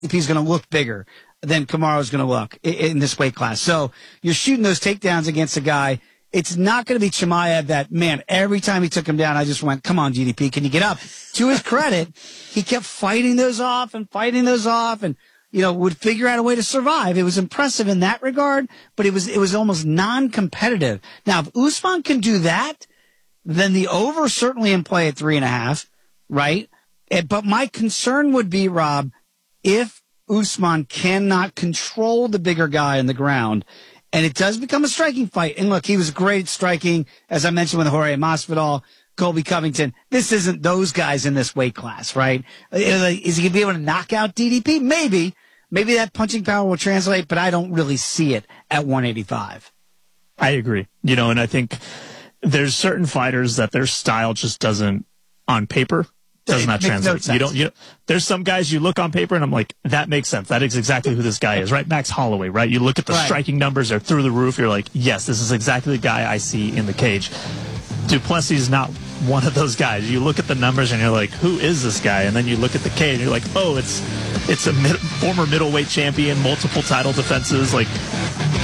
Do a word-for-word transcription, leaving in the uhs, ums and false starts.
he's going to look bigger than Kamaru's going to look in, in this weight class. So you're shooting those takedowns against a guy. It's not going to be Chimaev that, man, every time he took him down, I just went, come on, G D P, can you get up? To his credit, he kept fighting those off and fighting those off and, you know, would figure out a way to survive. It was impressive in that regard, but it was, it was almost non-competitive. Now, if Usman can do that, then the over certainly in play at three and a half, right? But my concern would be, Rob, if Usman cannot control the bigger guy on the ground, and it does become a striking fight. And look, he was great at striking, as I mentioned with Jorge Masvidal, Colby Covington. This isn't those guys in this weight class, right? Is he going to be able to knock out D D P? Maybe. Maybe that punching power will translate, but I don't really see it at one eighty-five. I agree. You know, and I think there's certain fighters that their style just doesn't, on paper, does not translate. No you don't. You know, there's some guys you look on paper and I'm like, that makes sense. That is exactly who this guy is, right? Max Holloway, right? You look at the right. striking numbers; they're through the roof. You're like, yes, this is exactly the guy I see in the cage. Duplessis is not one of those guys. You look at the numbers and you're like, who is this guy? And then you look at the cage and you're like, oh, it's it's a mid, former middleweight champion, multiple title defenses. Like,